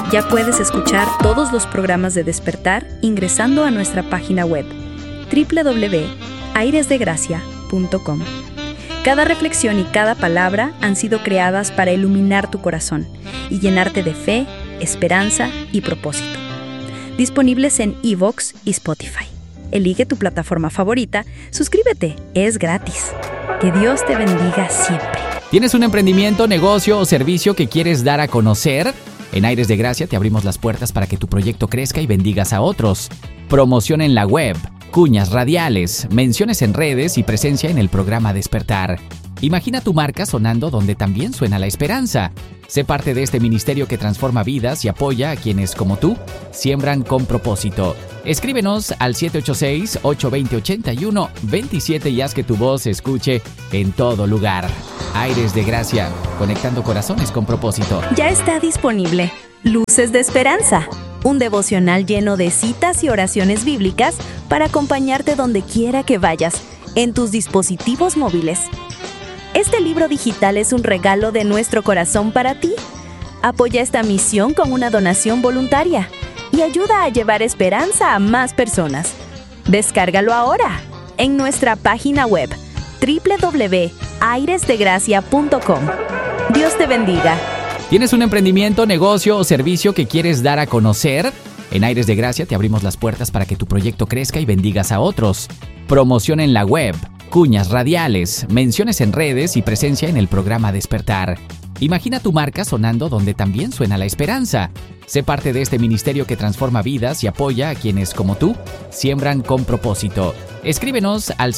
Ya puedes escuchar todos los programas de Despertar ingresando a nuestra página web www.airesdegracia.com. Cada reflexión y cada palabra han sido creadas para iluminar tu corazón y llenarte de fe, esperanza y propósito. Disponibles en iVoox y Spotify. Elige tu plataforma favorita, suscríbete, es gratis. Que Dios te bendiga siempre. ¿Tienes un emprendimiento, negocio o servicio que quieres dar a conocer? En Aires de Gracia te abrimos las puertas para que tu proyecto crezca y bendigas a otros. Promoción en la web, cuñas radiales, menciones en redes y presencia en el programa Despertar. Imagina tu marca sonando donde también suena la esperanza. Sé parte de este ministerio que transforma vidas y apoya a quienes, como tú, siembran con propósito. Escríbenos al 786-820-8127 y haz que tu voz se escuche en todo lugar. Aires de Gracia, conectando corazones con propósito. Ya está disponible Luces de Esperanza, un devocional lleno de citas y oraciones bíblicas para acompañarte donde quiera que vayas, en tus dispositivos móviles. Este libro digital es un regalo de nuestro corazón para ti. Apoya esta misión con una donación voluntaria y ayuda a llevar esperanza a más personas. Descárgalo ahora en nuestra página web www.airesdegracia.com. Dios te bendiga. ¿Tienes un emprendimiento, negocio o servicio que quieres dar a conocer? En Aires de Gracia te abrimos las puertas para que tu proyecto crezca y bendigas a otros. Promoción en la web, cuñas radiales, menciones en redes y presencia en el programa Despertar. Imagina tu marca sonando donde también suena la esperanza. Sé parte de este ministerio que transforma vidas y apoya a quienes, como tú, siembran con propósito. Escríbenos al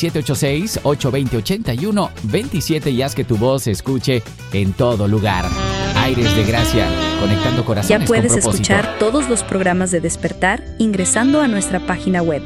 786-820-8127 y haz que tu voz se escuche en todo lugar. Aires de Gracia, conectando corazones con propósito. Ya puedes escuchar todos los programas de Despertar ingresando a nuestra página web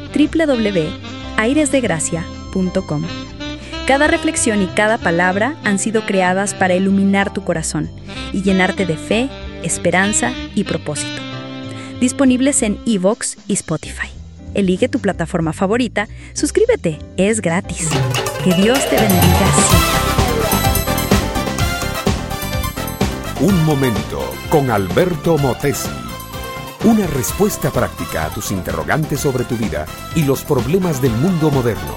www.airesdegracia.com. Cada reflexión y cada palabra han sido creadas para iluminar tu corazón y llenarte de fe, esperanza y propósito. Disponibles en iVoox y Spotify. Elige tu plataforma favorita, suscríbete, es gratis. Que Dios te bendiga siempre. Un momento con Alberto Motesi. Una respuesta práctica a tus interrogantes sobre tu vida y los problemas del mundo moderno.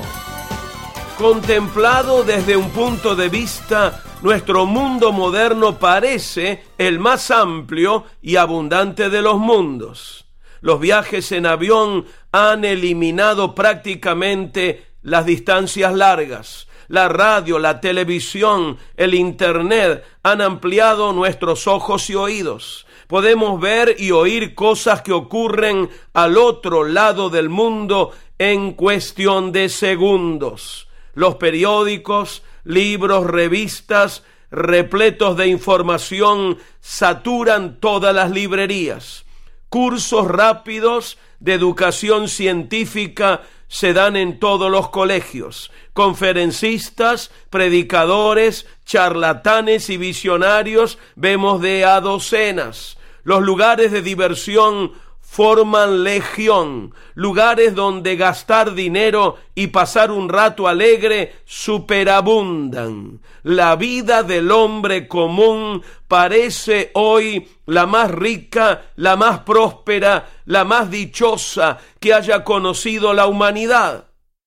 Contemplado desde un punto de vista, nuestro mundo moderno parece el más amplio y abundante de los mundos. Los viajes en avión han eliminado prácticamente las distancias largas. La radio, la televisión, el internet han ampliado nuestros ojos y oídos. Podemos ver y oír cosas que ocurren al otro lado del mundo en cuestión de segundos. Los periódicos, libros, revistas, repletos de información, saturan todas las librerías. Cursos rápidos de educación científica se dan en todos los colegios. Conferencistas, predicadores, charlatanes y visionarios vemos de a docenas. Los lugares de diversión forman legión, lugares donde gastar dinero y pasar un rato alegre superabundan. La vida del hombre común parece hoy la más rica, la más próspera, la más dichosa que haya conocido la humanidad.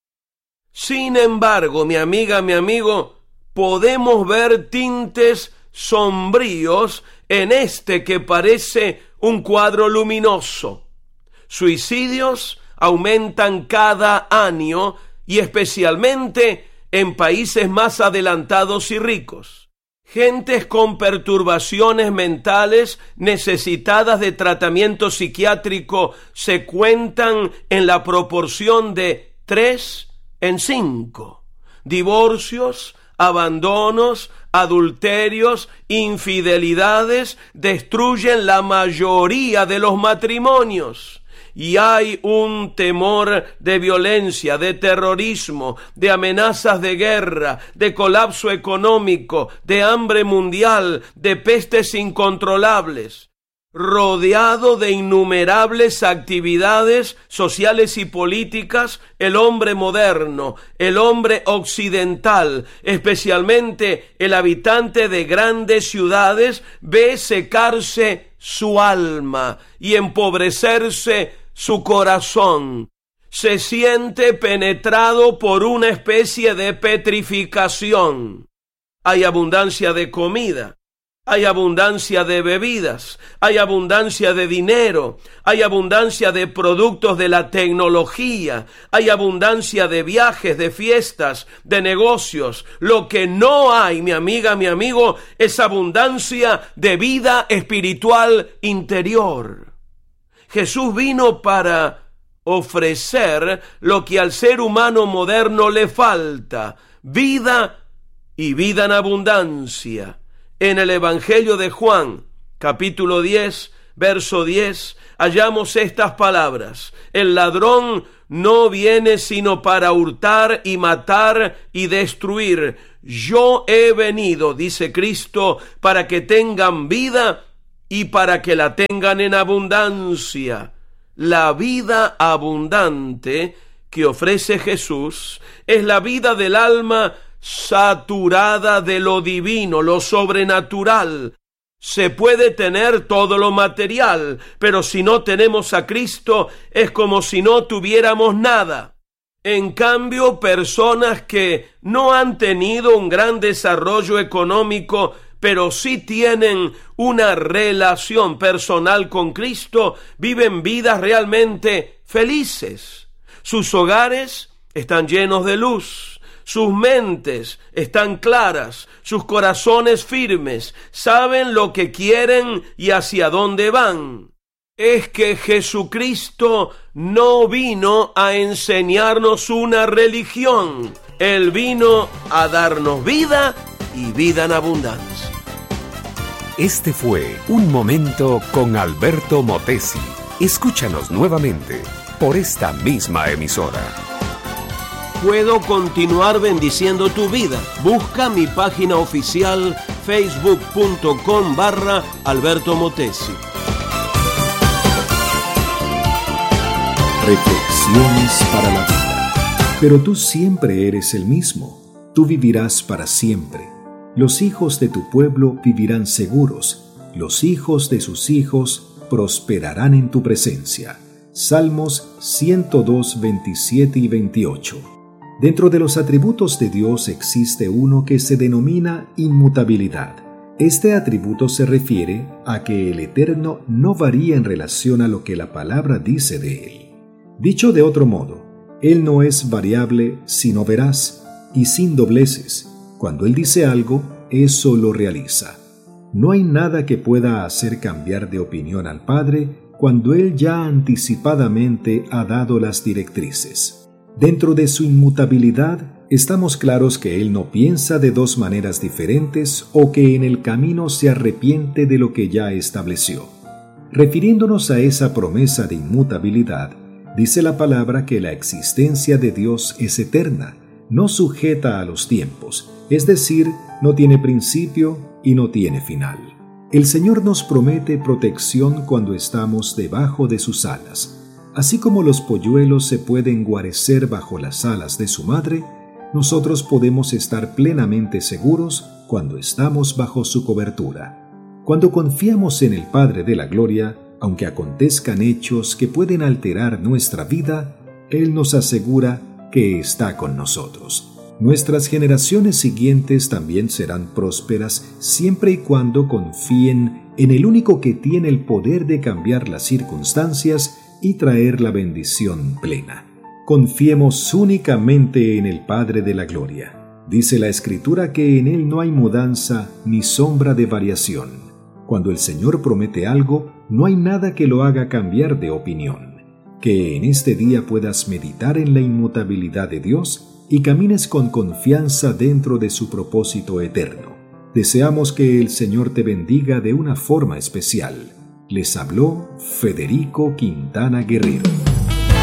Sin embargo, mi amiga, mi amigo, podemos ver tintes sombríos en este que parece un cuadro luminoso. Suicidios aumentan cada año y especialmente en países más adelantados y ricos. Gentes con perturbaciones mentales necesitadas de tratamiento psiquiátrico se cuentan en la proporción de 3 en 5. Divorcios, abandonos, adulterios, infidelidades destruyen la mayoría de los matrimonios. Y hay un temor de violencia, de terrorismo, de amenazas de guerra, de colapso económico, de hambre mundial, de pestes incontrolables. rodeado de innumerables actividades sociales y políticas, el hombre moderno, el hombre occidental, especialmente el habitante de grandes ciudades, ve secarse su alma y empobrecerse su corazón. Se siente penetrado por una especie de petrificación. Hay abundancia de comida. Hay abundancia de bebidas, hay abundancia de dinero, hay abundancia de productos de la tecnología, hay abundancia de viajes, de fiestas, de negocios. Lo que no hay, mi amiga, mi amigo, es abundancia de vida espiritual interior. Jesús vino para ofrecer lo que al ser humano moderno le falta: vida y vida en abundancia. En el Evangelio de Juan, capítulo 10, verso 10, hallamos estas palabras: el ladrón no viene sino para hurtar y matar y destruir. Yo he venido, dice Cristo, para que tengan vida y para que la tengan en abundancia. La vida abundante que ofrece Jesús es la vida del alma saturada de lo divino, lo sobrenatural. Se puede tener todo lo material, pero si no tenemos a Cristo, es como si no tuviéramos nada. En cambio, personas que no han tenido un gran desarrollo económico, pero sí tienen una relación personal con Cristo, viven vidas realmente felices. Sus hogares están llenos de luz. Sus mentes están claras, sus corazones firmes, saben lo que quieren y hacia dónde van. Es que Jesucristo no vino a enseñarnos una religión. Él vino a darnos vida y vida en abundancia. Este fue Un Momento con Alberto Motesi. Escúchanos nuevamente por esta misma emisora. Puedo continuar bendiciendo tu vida. Busca mi página oficial facebook.com/Alberto Motesi. Reflexiones para la vida. Pero tú siempre eres el mismo. Tú vivirás para siempre. Los hijos de tu pueblo vivirán seguros. Los hijos de sus hijos prosperarán en tu presencia. Salmos 102, 27 y 28. Dentro de los atributos de Dios existe uno que se denomina inmutabilidad. Este atributo se refiere a que el Eterno no varía en relación a lo que la palabra dice de Él. Dicho de otro modo, Él no es variable sino veraz y sin dobleces. Cuando Él dice algo, eso lo realiza. No hay nada que pueda hacer cambiar de opinión al Padre cuando Él ya anticipadamente ha dado las directrices. Dentro de su inmutabilidad, estamos claros que Él no piensa de dos maneras diferentes o que en el camino se arrepiente de lo que ya estableció. Refiriéndonos a esa promesa de inmutabilidad, dice la palabra que la existencia de Dios es eterna, no sujeta a los tiempos, es decir, no tiene principio y no tiene final. El Señor nos promete protección cuando estamos debajo de sus alas. Así como los polluelos se pueden guarecer bajo las alas de su madre, nosotros podemos estar plenamente seguros cuando estamos bajo su cobertura. Cuando confiamos en el Padre de la Gloria, aunque acontezcan hechos que pueden alterar nuestra vida, Él nos asegura que está con nosotros. Nuestras generaciones siguientes también serán prósperas siempre y cuando confíen en el único que tiene el poder de cambiar las circunstancias y traer la bendición plena. Confiemos únicamente en el Padre de la Gloria. Dice la Escritura que en Él no hay mudanza ni sombra de variación. Cuando el Señor promete algo, no hay nada que lo haga cambiar de opinión. Que en este día puedas meditar en la inmutabilidad de Dios y camines con confianza dentro de su propósito eterno. Deseamos que el Señor te bendiga de una forma especial. Les habló Federico Quintana Guerrero.